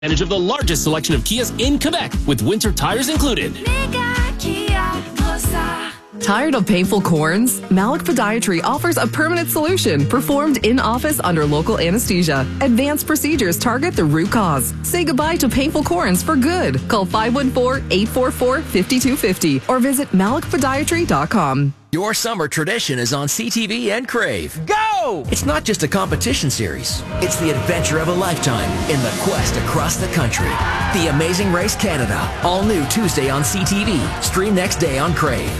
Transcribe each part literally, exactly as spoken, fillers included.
Advantage of the largest selection of Kias in Quebec with winter tires included. Mega Kia Closa. Tired of painful corns? Malik Podiatry offers a permanent solution performed in office under local anesthesia. Advanced procedures target the root cause. Say goodbye to painful corns for good. Call five one four, eight four four, five two five zero or visit malik podiatry dot com. Your summer tradition is on C T V and Crave. Go! It's not just a competition series. It's the adventure of a lifetime in the quest across the country. The Amazing Race Canada. All new Tuesday on C T V. Stream next day on Crave.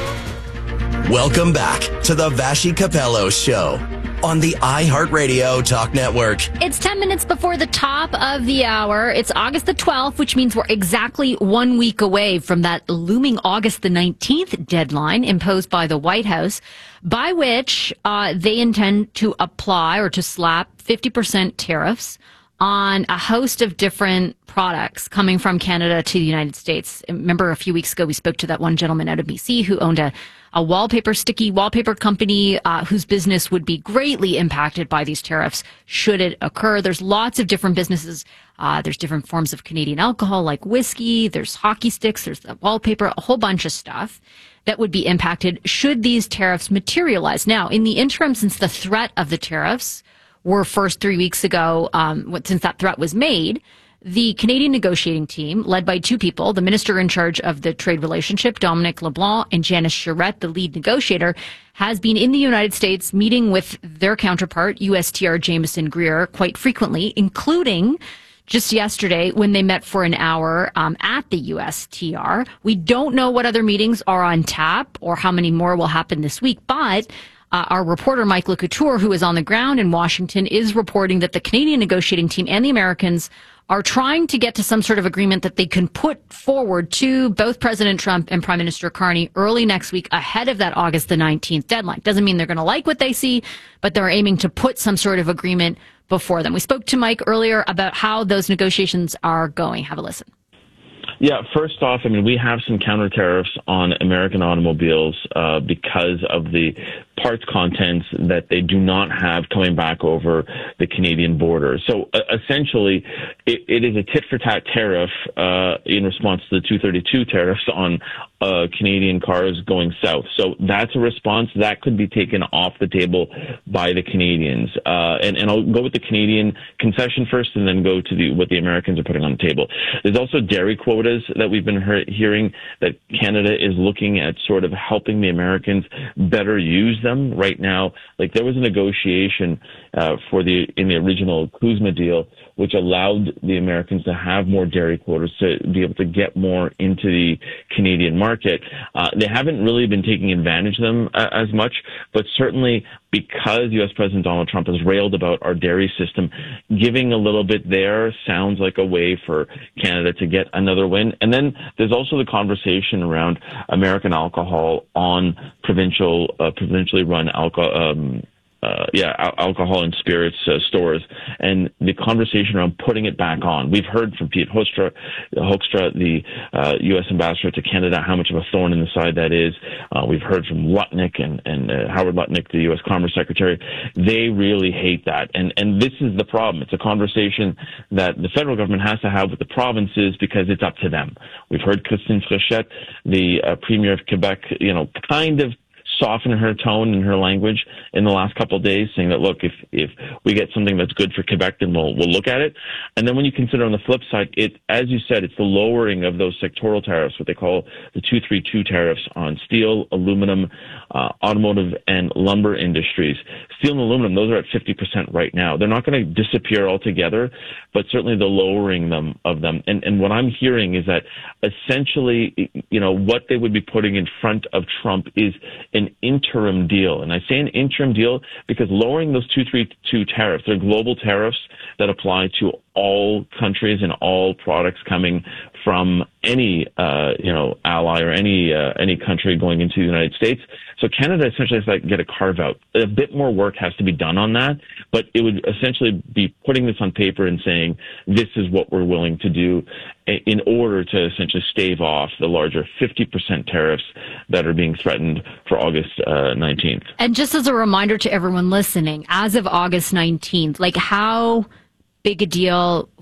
Welcome back to the Vashi Capello Show on the iHeartRadio Talk Network. It's ten minutes before the top of the hour. It's August the twelfth, which means we're exactly one week away from that looming August the nineteenth deadline imposed by the White House, by which uh, they intend to apply or to slap fifty percent tariffs on a host of different products coming from Canada to the United States. Remember a few weeks ago we spoke to that one gentleman out of B C who owned a, a wallpaper, sticky wallpaper company uh, whose business would be greatly impacted by these tariffs should it occur. There's lots of different businesses. Uh, there's different forms of Canadian alcohol like whiskey. There's hockey sticks. There's the wallpaper, a whole bunch of stuff that would be impacted should these tariffs materialize. Now, in the interim, since the threat of the tariffs were first three weeks ago, um, since that threat was made, the Canadian negotiating team, led by two people, the minister in charge of the trade relationship, Dominic LeBlanc, and Janice Charette, the lead negotiator, has been in the United States meeting with their counterpart, U S T R Jameson Greer, quite frequently, including just yesterday when they met for an hour um, at the U S T R. We don't know what other meetings are on tap or how many more will happen this week, but Uh, our reporter, Mike LeCouture, who is on the ground in Washington, is reporting that the Canadian negotiating team and the Americans are trying to get to some sort of agreement that they can put forward to both President Trump and Prime Minister Carney early next week ahead of that August the nineteenth deadline. Doesn't mean they're going to like what they see, but they're aiming to put some sort of agreement before them. We spoke to Mike earlier about how those negotiations are going. Have a listen. Yeah, first off, I mean, we have some counter tariffs on American automobiles uh, because of the parts contents that they do not have coming back over the Canadian border. So uh, essentially, it, it is a tit-for-tat tariff uh, in response to the two thirty-two tariffs on uh, Canadian cars going south. So that's a response that could be taken off the table by the Canadians. Uh, and, and I'll go with the Canadian concession first and then go to the, what the Americans are putting on the table. There's also dairy quotas that we've been he- hearing that Canada is looking at sort of helping the Americans better use them right now. Like there was a negotiation uh, for the in the original CUSMA deal, which allowed the Americans to have more dairy quotas to be able to get more into the Canadian market. Uh, they haven't really been taking advantage of them uh, as much, but certainly because U S President Donald Trump has railed about our dairy system, giving a little bit there sounds like a way for Canada to get another win. And then there's also the conversation around American alcohol on provincial, uh, provincially run alcohol, um, Uh, yeah, al- alcohol and spirits uh, stores, and the conversation around putting it back on. We've heard from Pete Hoekstra, Hoekstra the uh, U S ambassador to Canada, how much of a thorn in the side that is. Uh, we've heard from Lutnick and, and uh, Howard Lutnick, the U S Commerce Secretary. They really hate that, and and this is the problem. It's a conversation that the federal government has to have with the provinces because it's up to them. We've heard Christine Fréchette, the uh, Premier of Quebec, you know, kind of soften her tone and her language in the last couple of days, saying that, look, if if we get something that's good for Quebec, then we'll we'll look at it. And then when you consider on the flip side, it, as you said, it's the lowering of those sectoral tariffs, what they call the two thirty-two tariffs on steel, aluminum, uh, automotive, and lumber industries. Steel and aluminum, those are at fifty percent right now. They're not going to disappear altogether, but certainly the lowering them of them. And and what I'm hearing is that essentially, you know, what they would be putting in front of Trump is an interim deal. And I say an interim deal because lowering those two thirty-two tariffs, they're global tariffs that apply to all countries and all products coming from any, uh, you know, ally or any, uh, any country going into the United States. So Canada essentially has to like, get a carve out. A bit more work has to be done on that, but it would essentially be putting this on paper and saying, this is what we're willing to do in order to essentially stave off the larger fifty percent tariffs that are being threatened for August uh, nineteenth. And just as a reminder to everyone listening, as of August nineteenth, like how big a deal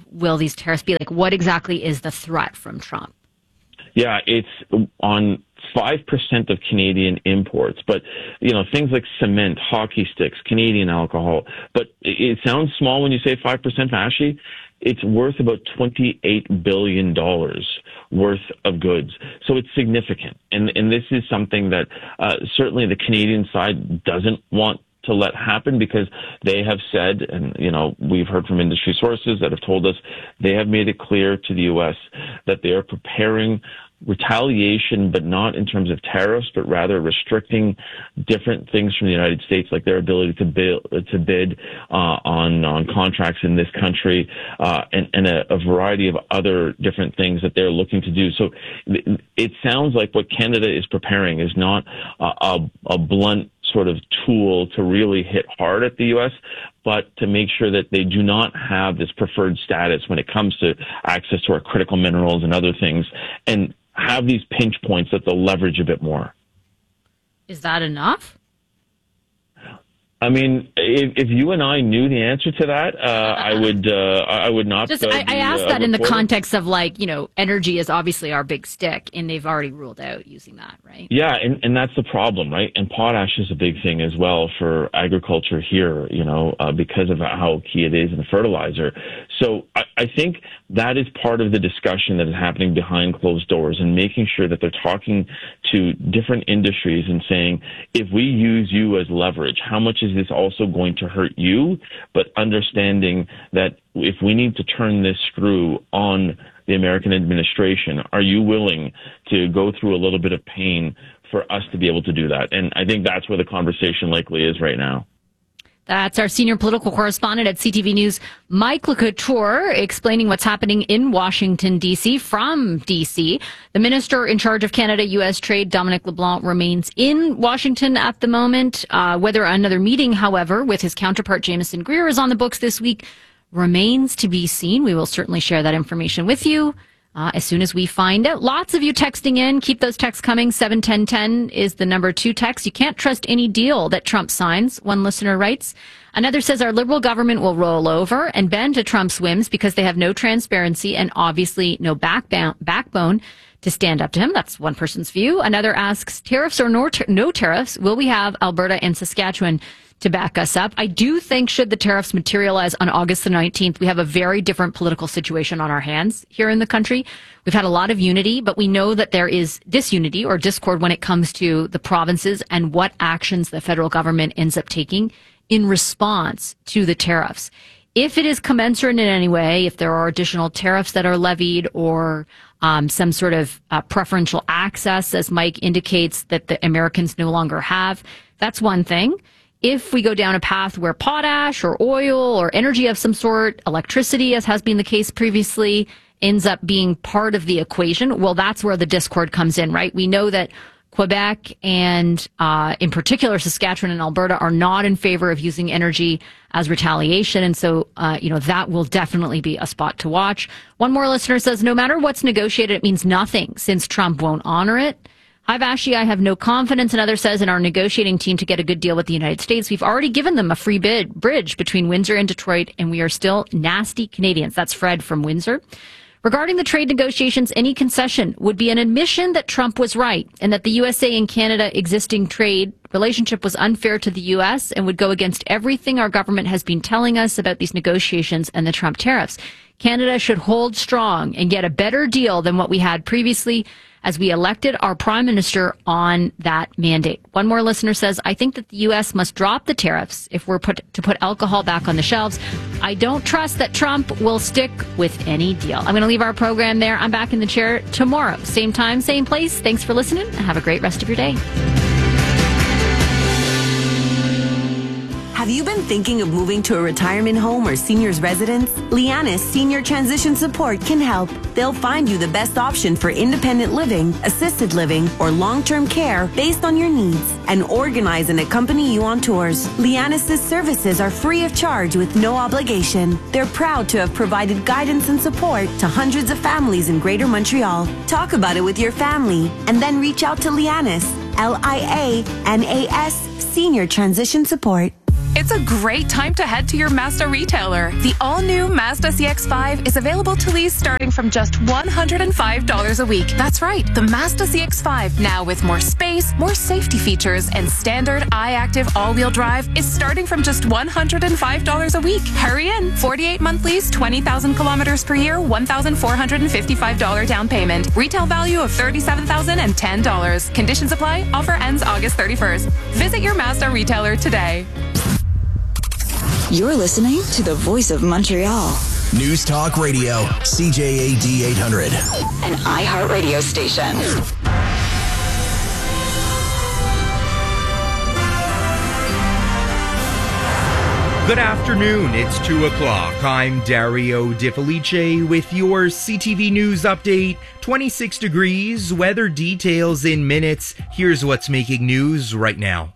will these tariffs be? Like, what exactly is the threat from Trump? Yeah, it's on five percent of Canadian imports, but, you know, things like cement, hockey sticks, Canadian alcohol. But it sounds small when you say five percent, Vashi. It's worth about twenty-eight billion dollars worth of goods. So it's significant. And, and this is something that uh, certainly the Canadian side doesn't want to let happen, because they have said, and, you know, we've heard from industry sources that have told us they have made it clear to the U S that they are preparing retaliation, but not in terms of tariffs, but rather restricting different things from the United States, like their ability to bid, to bid uh, on on contracts in this country, uh, and, and a, a variety of other different things that they're looking to do. So it sounds like what Canada is preparing is not a, a, a blunt sort of tool to really hit hard at the U S, but to make sure that they do not have this preferred status when it comes to access to our critical minerals and other things, and have these pinch points that they'll leverage a bit more. Is that enough? I mean, if, if you and I knew the answer to that, uh, I would uh, I would not. Just, uh, I, I be, asked uh, that in the reporter. context of, like, you know, energy is obviously our big stick, and they've already ruled out using that, right? Yeah, and, and that's the problem, right? And potash is a big thing as well for agriculture here, you know, uh, because of how key it is in fertilizer. So I, I think that is part of the discussion that is happening behind closed doors, and making sure that they're talking to different industries and saying, if we use you as leverage, how much is this also going to hurt you? But understanding that if we need to turn this screw on the American administration, are you willing to go through a little bit of pain for us to be able to do that? And I think that's where the conversation likely is right now. That's our senior political correspondent at C T V News, Mike LeCouture, explaining what's happening in Washington, D C from D C. The minister in charge of Canada U S trade, Dominic LeBlanc, remains in Washington at the moment. Uh, whether another meeting, however, with his counterpart Jameson Greer is on the books this week remains to be seen. We will certainly share that information with you Uh, as soon as we find out. Lots of you texting in. Keep those texts coming. seven ten ten is the number two text. You can't trust any deal that Trump signs, one listener writes. Another says our liberal government will roll over and bend to Trump's whims because they have no transparency and obviously no backbone, backbone to stand up to him. That's one person's view. Another asks, tariffs or no, no tariffs, will we have Alberta and Saskatchewan to back us up? I do think, should the tariffs materialize on August the nineteenth, we have a very different political situation on our hands here in the country. We've had a lot of unity, but we know that there is disunity or discord when it comes to the provinces and what actions the federal government ends up taking in response to the tariffs. If it is commensurate in any way, if there are additional tariffs that are levied or um, some sort of uh, preferential access, as Mike indicates, that the Americans no longer have, that's one thing. If we go down a path where potash or oil or energy of some sort, electricity, as has been the case previously, ends up being part of the equation, well, that's where the discord comes in, right? We know that Quebec and, uh, in particular, Saskatchewan and Alberta are not in favor of using energy as retaliation. And so, uh, you know, that will definitely be a spot to watch. One more listener says, no matter what's negotiated, it means nothing since Trump won't honor it. Hi, Vashi, I have no confidence, another says, in our negotiating team to get a good deal with the United States. We've already given them a free bid bridge between Windsor and Detroit, and we are still nasty Canadians. That's Fred from Windsor. Regarding the trade negotiations, any concession would be an admission that Trump was right and that the U S A and Canada existing trade relationship was unfair to the U S and would go against everything our government has been telling us about these negotiations and the Trump tariffs. Canada should hold strong and get a better deal than what we had previously, as we elected our prime minister on that mandate. One more listener says, I think that the U S must drop the tariffs if we're put to put alcohol back on the shelves. I don't trust that Trump will stick with any deal. I'm going to leave our program there. I'm back in the chair tomorrow. Same time, same place. Thanks for listening and have a great rest of your day. Have you been thinking of moving to a retirement home or senior's residence? Lianis Senior Transition Support can help. They'll find you the best option for independent living, assisted living, or long-term care based on your needs and organize and accompany you on tours. Lianis' services are free of charge with no obligation. They're proud to have provided guidance and support to hundreds of families in Greater Montreal. Talk about it with your family and then reach out to Lianis, L I A N A S, Senior Transition Support. It's a great time to head to your Mazda retailer. The all-new Mazda C X five is available to lease starting from just one hundred five dollars a week. That's right, the Mazda C X five, now with more space, more safety features, and standard iActive all-wheel drive, is starting from just one hundred five dollars a week. Hurry in. forty-eight month lease, twenty thousand kilometers per year, one thousand four hundred fifty-five dollars down payment. Retail value of thirty-seven thousand ten dollars. Conditions apply. Offer ends August thirty-first. Visit your Mazda retailer today. You're listening to the Voice of Montreal. News Talk Radio, C J A D eight hundred. An iHeart radio station. Good afternoon, it's two o'clock. I'm Dario Di Felice with your C T V News update. twenty-six degrees, weather details in minutes. Here's what's making news right now.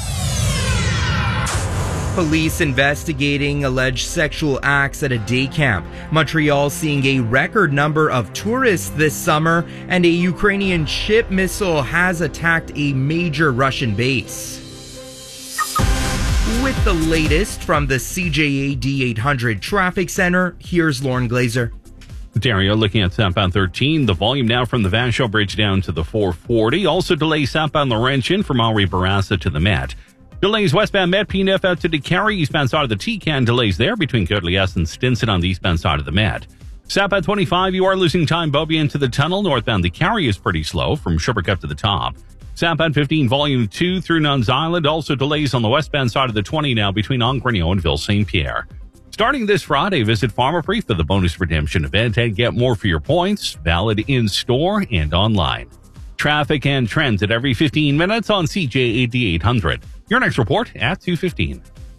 Police investigating alleged sexual acts at a day camp. Montreal seeing a record number of tourists this summer, and a Ukrainian ship missile has attacked a major Russian base. With the latest from the C J A D eight hundred Traffic Center, here's Lauren Glazer. Dario, looking at southbound thirteen, the volume now from the Vachon Bridge down to the four forty. Also delays southbound Laurentian from Henri Bourassa to the Met. Delays westbound Met P N F out to DeCarry, eastbound side of the T-Can. Delays there between Côte-Liesse and Stinson on the eastbound side of the Met. Southbound twenty-five, you are losing time Beaubien into the tunnel. Northbound DeCarry is pretty slow from Sherbrooke up to the top. Southbound fifteen, volume two through Nuns Island. Also delays on the westbound side of the twenty now between Angrignon and Ville Saint Pierre. Starting this Friday, visit Pharmaprix for the bonus redemption event and get more for your points. Valid in store and online. Traffic and trends at every fifteen minutes on C J A D eight hundred. Your next report at two fifteen.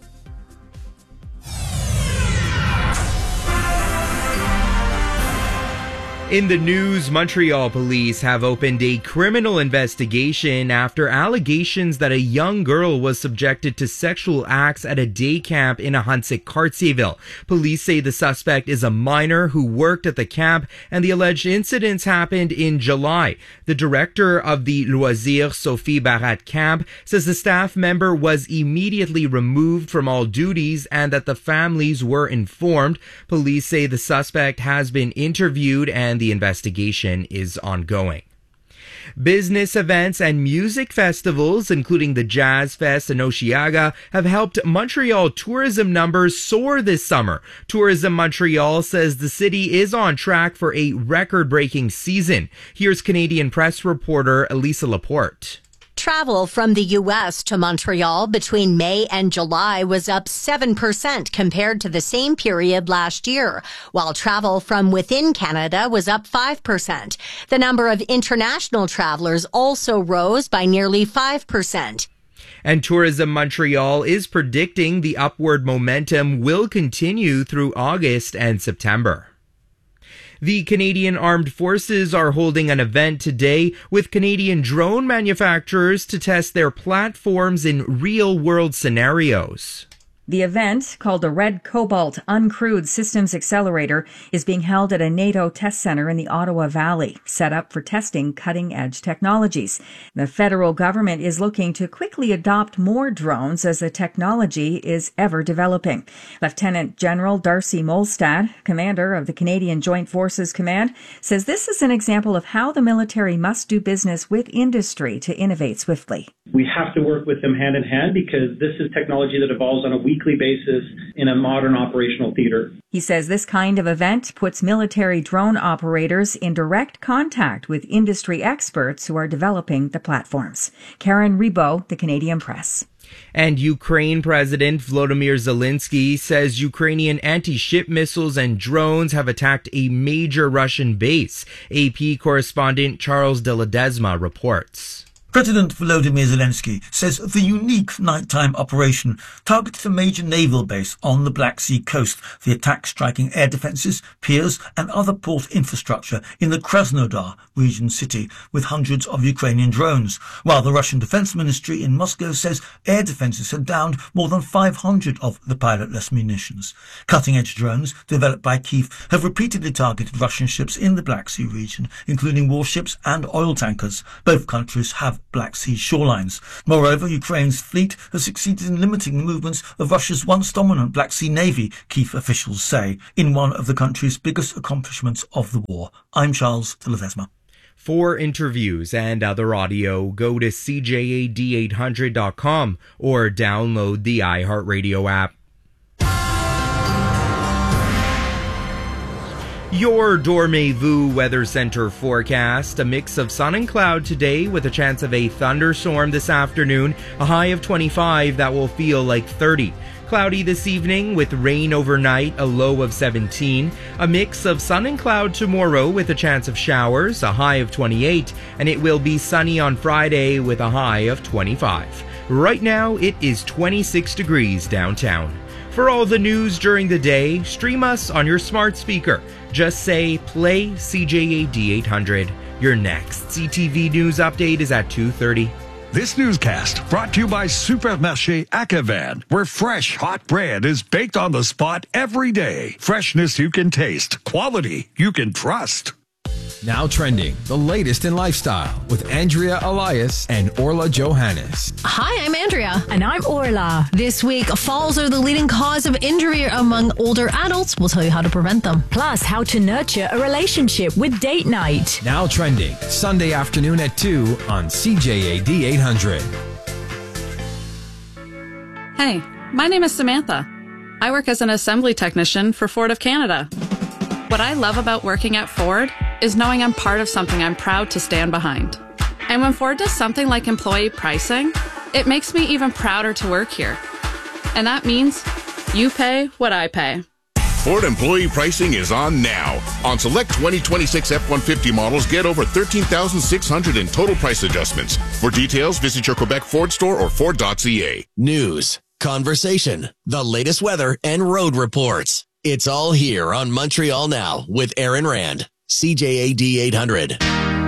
In the news, Montreal police have opened a criminal investigation after allegations that a young girl was subjected to sexual acts at a day camp in Ahuntsic-Cartierville. Police say the suspect is a minor who worked at the camp, and the alleged incidents happened in July. The director of the Loisirs, Sophie Barat camp, says the staff member was immediately removed from all duties and that the families were informed. Police say the suspect has been interviewed and the investigation is ongoing. Business events and music festivals, including the Jazz Fest in Osheaga, have helped Montreal tourism numbers soar this summer. Tourism Montreal says the city is on track for a record-breaking season. Here's Canadian Press reporter Elisa Laporte. Travel from the U S to Montreal between May and July was up seven percent compared to the same period last year, while travel from within Canada was up five percent. The number of international travelers also rose by nearly five percent. And Tourism Montreal is predicting the upward momentum will continue through August and September. The Canadian Armed Forces are holding an event today with Canadian drone manufacturers to test their platforms in real-world scenarios. The event, called the Red Cobalt Uncrewed Systems Accelerator, is being held at a NATO test center in the Ottawa Valley, set up for testing cutting-edge technologies. The federal government is looking to quickly adopt more drones as the technology is ever developing. Lieutenant General Darcy Molstad, commander of the Canadian Joint Forces Command, says this is an example of how the military must do business with industry to innovate swiftly. We have to work with them hand in hand because this is technology that evolves on a weekly basis in a modern operational theater. He says this kind of event puts military drone operators in direct contact with industry experts who are developing the platforms. Karen Rebo, The Canadian Press. And Ukraine President Volodymyr Zelensky says Ukrainian anti-ship missiles and drones have attacked a major Russian base. A P correspondent Charles de Ledesma reports. President Volodymyr Zelensky says the unique nighttime operation targeted a major naval base on the Black Sea coast, the attack striking air defences, piers and other port infrastructure in the Krasnodar region city with hundreds of Ukrainian drones, while the Russian Defence Ministry in Moscow says air defences had downed more than five hundred of the pilotless munitions. Cutting-edge drones developed by Kyiv have repeatedly targeted Russian ships in the Black Sea region, including warships and oil tankers. Both countries have Black Sea shorelines. Moreover, Ukraine's fleet has succeeded in limiting the movements of Russia's once dominant Black Sea Navy, Kyiv officials say, in one of the country's biggest accomplishments of the war. I'm Charles de Ledesma. For interviews and other audio, go to C J A D eight hundred dot com or download the iHeartRadio app. Your Dormez-vous Weather Center forecast. A mix of sun and cloud today with a chance of a thunderstorm this afternoon. A high of twenty-five that will feel like thirty. Cloudy this evening with rain overnight, a low of seventeen. A mix of sun and cloud tomorrow with a chance of showers, a high of twenty-eight. And it will be sunny on Friday with a high of twenty-five. Right now, it is twenty-six degrees downtown. For all the news during the day, stream us on your smart speaker. Just say, play C J A D eight hundred. Your next C T V News update is at two thirty. This newscast brought to you by Supermarché Akavan, where fresh, hot bread is baked on the spot every day. Freshness you can taste, quality you can trust. Now trending, the latest in lifestyle with Andrea Elias and Orla Johannes. Hi, I'm Andrea. And I'm Orla. This week, falls are the leading cause of injury among older adults. We'll tell you how to prevent them. Plus, how to nurture a relationship with Date Night. Now trending, Sunday afternoon at two on C J A D eight hundred. Hey, my name is Samantha. I work as an assembly technician for Ford of Canada. What I love about working at Ford is knowing I'm part of something I'm proud to stand behind. And when Ford does something like employee pricing, it makes me even prouder to work here. And that means you pay what I pay. Ford employee pricing is on now. On select twenty twenty-six F one fifty models, get over thirteen thousand six hundred in total price adjustments. For details, visit your Quebec Ford store or Ford dot C A. News, conversation, the latest weather, and road reports. It's all here on Montreal Now with Aaron Rand. C J A D eight hundred.